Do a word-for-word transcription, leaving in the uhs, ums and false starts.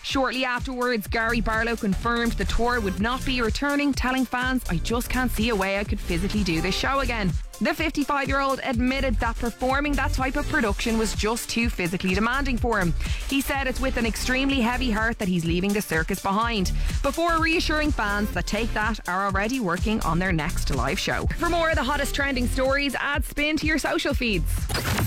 Shortly afterwards, Gary Barlow confirmed the tour would not be returning, telling fans, "I just can't see a way I could physically do this show again." The fifty-five-year-old admitted that performing that type of production was just too physically demanding for him. He said it's with an extremely heavy heart that he's leaving the circus behind, before reassuring fans that Take That are already working on their next live show. For more of the hottest trending stories, add Spin to your social feeds.